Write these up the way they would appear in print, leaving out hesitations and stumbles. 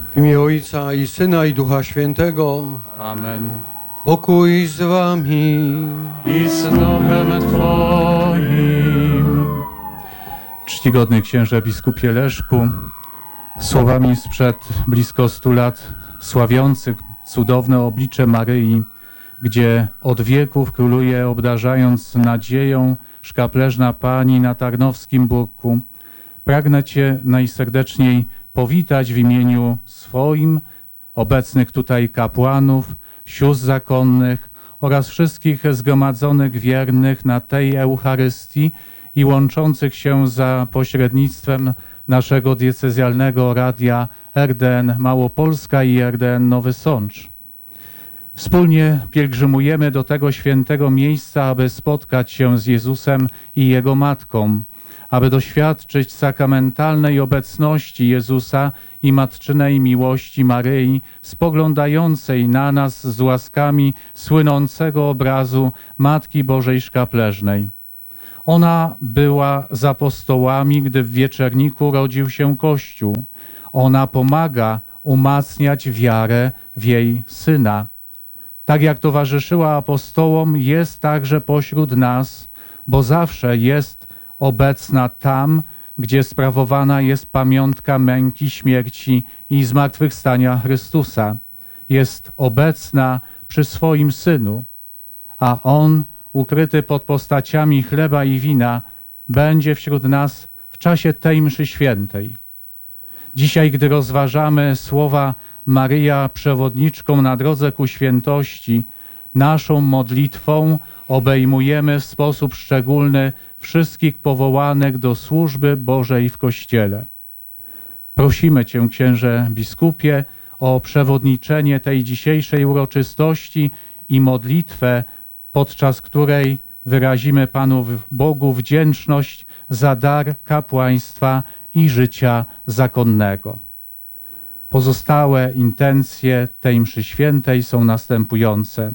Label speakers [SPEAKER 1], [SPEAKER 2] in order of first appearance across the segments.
[SPEAKER 1] W imię Ojca i Syna i Ducha Świętego.
[SPEAKER 2] Amen.
[SPEAKER 1] Pokój z wami.
[SPEAKER 2] I z duchem Twoim. Czcigodny księże biskupie Leszku, słowami sprzed blisko 100 lat sławiących cudowne oblicze Maryi, gdzie od wieków króluje, obdarzając nadzieją, szkapleżna Pani na Tarnowskim Burku, pragnę Cię najserdeczniej powitać w imieniu swoim, obecnych tutaj kapłanów, sióstr zakonnych oraz wszystkich zgromadzonych wiernych na tej Eucharystii i łączących się za pośrednictwem naszego diecezjalnego radia RDN Małopolska i RDN Nowy Sącz. Wspólnie pielgrzymujemy do tego świętego miejsca, aby spotkać się z Jezusem i Jego Matką, aby doświadczyć sakramentalnej obecności Jezusa i matczynej miłości Maryi, spoglądającej na nas z łaskami słynącego obrazu Matki Bożej Szkapleżnej. Ona była z apostołami, gdy w wieczerniku rodził się Kościół. Ona pomaga umacniać wiarę w jej Syna. Tak jak towarzyszyła apostołom, jest także pośród nas, bo zawsze jest obecna tam, gdzie sprawowana jest pamiątka męki, śmierci i zmartwychwstania Chrystusa. Jest obecna przy swoim Synu, a On, ukryty pod postaciami chleba i wina, będzie wśród nas w czasie tej mszy świętej. Dzisiaj, gdy rozważamy słowa Maryja przewodniczką na drodze ku świętości, naszą modlitwą obejmujemy w sposób szczególny wszystkich powołanych do służby Bożej w Kościele. Prosimy Cię, księże biskupie, o przewodniczenie tej dzisiejszej uroczystości i modlitwę, podczas której wyrazimy Panu Bogu wdzięczność za dar kapłaństwa i życia zakonnego. Pozostałe intencje tej mszy świętej są następujące.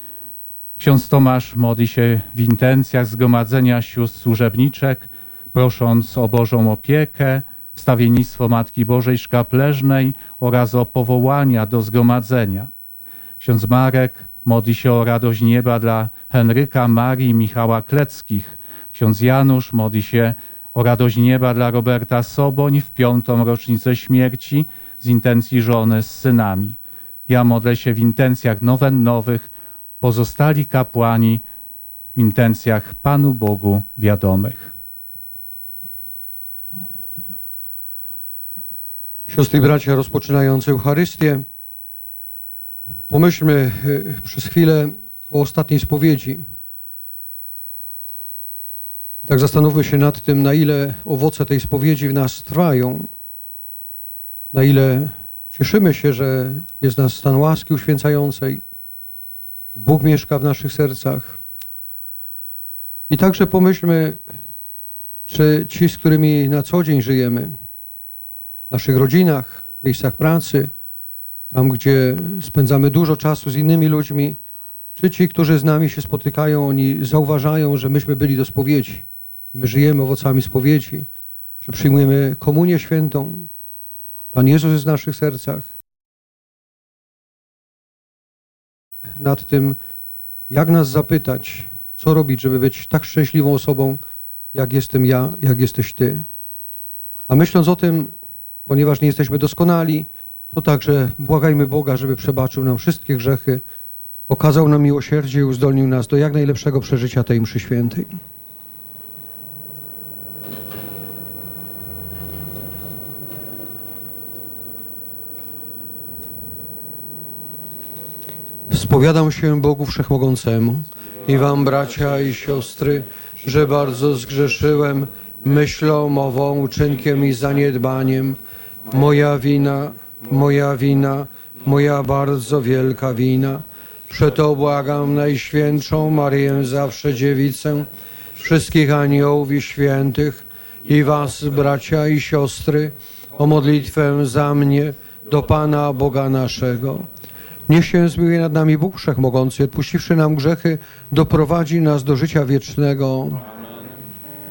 [SPEAKER 2] Ksiądz Tomasz modli się w intencjach zgromadzenia sióstr służebniczek, prosząc o Bożą opiekę, wstawiennictwo Matki Bożej Szkapleżnej oraz o powołania do zgromadzenia. Ksiądz Marek modli się o radość nieba dla Henryka, Marii i Michała Kleckich. Ksiądz Janusz modli się o radość nieba dla Roberta Soboń w 5. rocznicę śmierci z intencji żony z synami. Ja modlę się w intencjach nowennowych, pozostali kapłani w intencjach Panu Bogu wiadomych.
[SPEAKER 1] Siostry i bracia rozpoczynający Eucharystię, pomyślmy przez chwilę o ostatniej spowiedzi. Tak zastanówmy się nad tym, na ile owoce tej spowiedzi w nas trwają, na ile cieszymy się, że jest nas stan łaski uświęcającej, Bóg mieszka w naszych sercach. I także pomyślmy, czy ci, z którymi na co dzień żyjemy, w naszych rodzinach, w miejscach pracy, tam, gdzie spędzamy dużo czasu z innymi ludźmi, czy ci, którzy z nami się spotykają, oni zauważają, że myśmy byli do spowiedzi. My żyjemy owocami spowiedzi, że przyjmujemy komunię świętą. Pan Jezus jest w naszych sercach. Nad tym, jak nas zapytać, co robić, żeby być tak szczęśliwą osobą, jak jestem ja, jak jesteś Ty. A myśląc o tym, ponieważ nie jesteśmy doskonali, to także błagajmy Boga, żeby przebaczył nam wszystkie grzechy, okazał nam miłosierdzie i uzdolnił nas do jak najlepszego przeżycia tej mszy świętej. Spowiadam się Bogu Wszechmogącemu i wam, bracia i siostry, że bardzo zgrzeszyłem myślą, mową, uczynkiem i zaniedbaniem. Moja wina, moja bardzo wielka wina. Przeto błagam Najświętszą Maryję Zawsze Dziewicę, wszystkich aniołów i świętych i was, bracia i siostry, o modlitwę za mnie do Pana Boga naszego. Niech się zmiłuje nad nami Bóg Wszechmogący, odpuściwszy nam grzechy, doprowadzi nas do życia wiecznego.